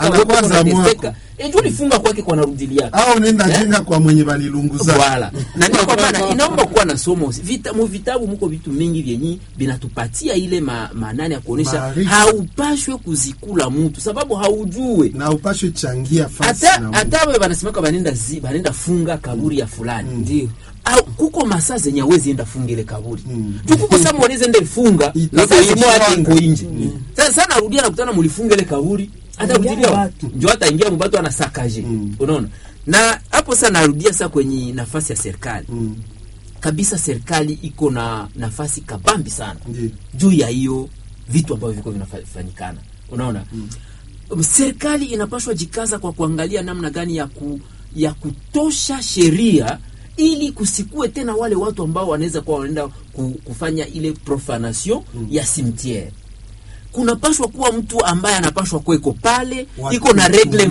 wote wanateka. Ndio lifunga kwake kwa narudilia. Au nenda jenga kwa mwenye balilunguza. Wala. Na ndio kwa maana inaomba kuwa na somo. Vitabu mko vitu mingi vyenye binatupatia ile manani ya kuonesha haupashwe kuzikula mtu sababu haujue. Na upashwe changia fasi na hata wewe wanasema kwa banenda funga kaburi ya fulani. Ndio. Au kuko masaa zenye hawezi enda funga ile kaburi. Tukuko sasa mwaneze ende funga na kuingia hata nje. Sasa narudia na kutana mlifunga ile kaburi. Hata kujilia ndio hata ingia mbatu anasakaje. Unaona? Na hapo sasa narudia sasa kwenye nafasi ya serikali. Kabisa serikali iko na nafasi kabambi sana. Juu ya hiyo vitu ambavyo viko vinafanyikana. Unaona? Serikali inapaswa jikaza kwa kuangalia namna gani ya kutosha sheria ili kusikue tena wale watu ambao wanaweza kuwa wanaenda kufanya ile profanation ya cimetière. Kunapaswa kuwa mtu ambaye anapaswa kuweko pale, iko na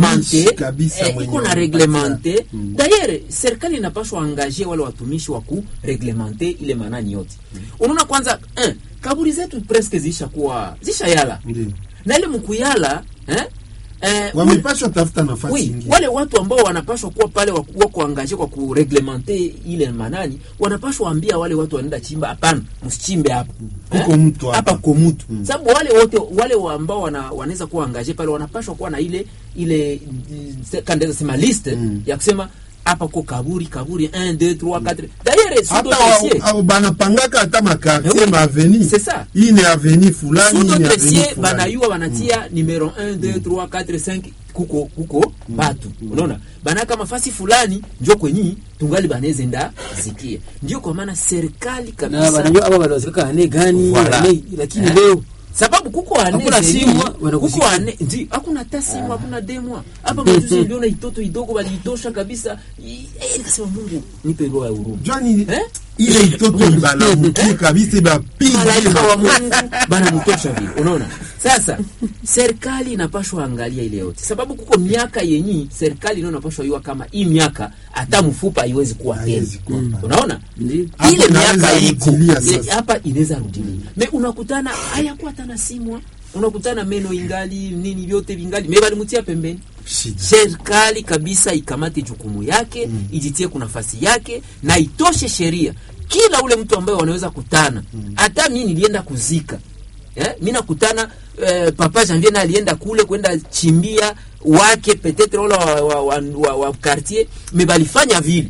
reglemente, D'ailleurs, serikali inapaswa angaje wale watumishi wa kureglemente ile manani yote. Unaona kwanza, kaburi zetu presque zisha yala. Na ile mkuyala, wamepaswa tafuta nafasi nyingine. Wale watu ambao wanapaswa kuwa pale wako angaje kwa kureglemente ile manani, wanapaswa ambia wale watu wanaenda chimba, hapana, msichimbe hapa. Kuko mtu hapa kwa mtu. Sababu wale ambao wanaweza kuwa angaje pale wanapaswa kuwa na ile kandeza sema liste ya kusema hapa kwa kaburi 1 2 3 4. D'ailleurs sous dossier au bana pangaka hata makartier ma avenue. C'est ça. Hii ni avenue fulani, ni dossier banayua wanatia numero 1 2 3 4 5 kuko batu. Unaona? Bana kama fasi fulani njoo kwenye tungali baneze nda zikie. Ndio kwa maana serikali kabisa. Na banajua hapa wanazika ane gani, lakini leo sababu kuko ane hakuna simu kuko ane ndio hakuna tasimu hakuna demo hapa mjuzi niliona itoto idogo waliitosha kabisa nikasema Mungu nipe roho ya huruma Johnny ile itoto bana mki kabisa ba malaika wa Mungu bana mtosha vile unaona sasa serikali inapaswa angalia ile yote sababu kuko miaka yenyi serikali ndio inapaswa yua kama hii miaka hata mfupa haiwezi kuwa tena unaona ile miaka iko hapa inaweza rudilia me unakutana hayakuwa tena simu unakutana meno ingali nini vyote vingali mebali mutia pembeni serikali kabisa ikamate jukumu yake ijitie kuna nafasi yake na itoshe sheria kila ule mtu ambaye wanaweza kutana hata mimi nilienda kuzika mimi nakutana papa Janvier na alienda kule kwenda chimbia wake peut-être wa quartier mebalifanya vile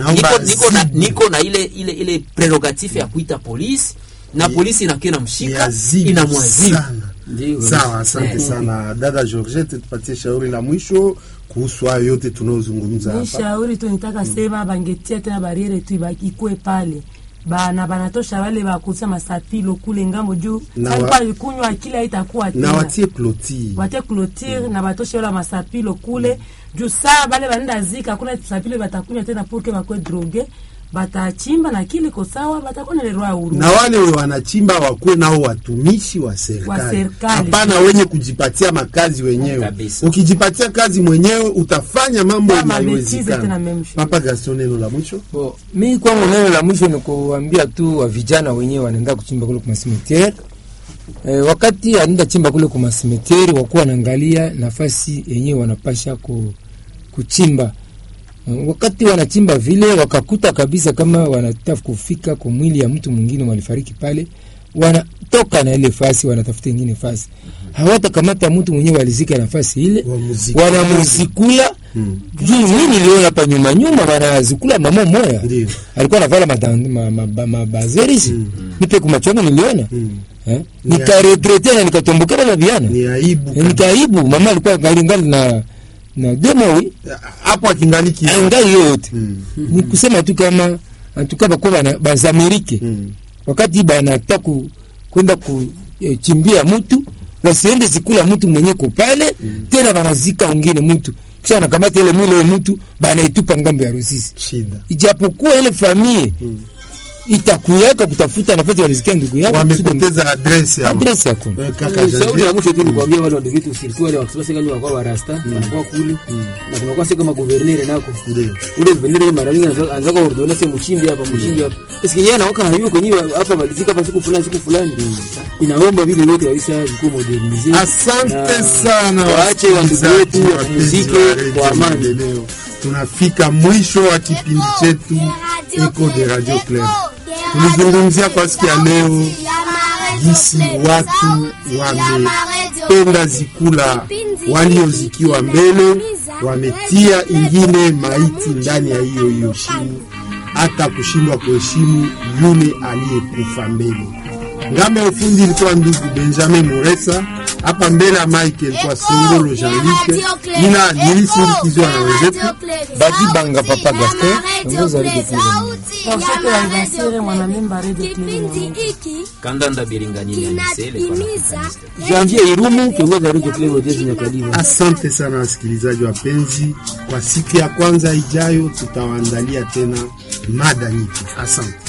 niko na ile prerogative ya kuita polisi na polisi inakiona mshika inamwazibu. Sawa, asante sana dada Georgette, tupatie shauri la mwisho kuhusu hayo yote tunaozungumza hapa. Ni shauri tu nitaka sema bangetia tena bariere tu ibaki kwe pale. Banatosha wale bakusa masapilo kule ngambo juu. Sasa kunywa kila itakuwa tena. Na watie clôture. Na batosha wala masapilo kule. Juu saa bale banenda zika kuna sapilo batakunywa tena pour que bakwe drogue. Batachimba na kile ko sawa batakuwa na roho huru. Na wale wanachimba wakuwe nao watumishi wa serikali. Hapana wenye kujipatia makazi wenyewe. Ukijipatia kazi mwenyewe utafanya mambo yanayowezekana. Papa Gaston, neno la mwisho? Mimi kwangu neno la mwisho ni kuambia tu wa vijana wenyewe wanaenda kuchimba kule kwa cimetière. Wakati anaenda chimba kule kwa cimetière wakuwa wanaangalia nafasi yenyewe wanapasha kuchimba. Wakati wanachimba vile wakakuta kabisa kama wanataka kufika kwa mwili ya mtu mwingine walifariki pale, wanatoka na ile fasi wanatafuta nyingine fasi. Hawatakamata mtu mwenyewe alizika nafasi ile, wanamuzikula. Juu mimi niliona hapa nyuma wanazikula mama moya. Alikuwa anavala mabazerisi. Nipe kumachonga niliona. Nikaretrete na nikatombokana na viana. Ni aibu. Mama alikuwa galingana na demo hapo akingaliki ngai yote ni kusema tu kama antukaba kwa ba Amerika wakati banataka kwenda kuchimbia mtu wasiende zikula mtu mwenye ko pale tena banazika wengine mtu kisha anakamata ile mwili wa mtu banaitupa ngambo ya Rusisi shida ijapokuwa ile familia itakuyaka kutafuta nafasi ya riziki ndugu yako, wamepoteza adresse yako. Kaka Saudi ya mwisho tu nikwambia wale ndio vitu sirtu wale wakisema sasa kwa warasta wanakuwa kule na kunakuwa sasa kama governor nako ule governor mara nyingi anaanza kwa ordona sema mchimbi hapa eski yeye anaoka hayuko kwenye hapa malizika hapa siku fulani inaomba vile yote waisha viko modernize. Asante sana, waache wandugu wetu wapumzike kwa amani. Tunafika mwisho wa kipindi chetu Echo de Radio Club. Tulizungumzia kwa siku ya leo jinsi watu wamependa zikula waliozikiwa mbele, wametia ingine maiti ndani ya hiyo shimo, hata kushindwa kuheshimu yule aliyekufa mbele. Ngame ya ufundi ilikuwa ndugu Benjamin Moresa, hapa mbele ya Michael kwa Songolo Jean-Luc, ila nilisindikizwa na wenzetu Badi Banga Papa Gaston, ngoza Radio Club. Wakati wa anniversaire mwanamemba Radio Club. Kandanda Biringani ni Sele kwa Janvier Irumu kiongozi wa Radio Club Odezi Nyakaliwa. Asante sana wasikilizaji wapenzi, kwa siku ya kwanza ijayo tutawaandalia tena mada nyingi. Asante.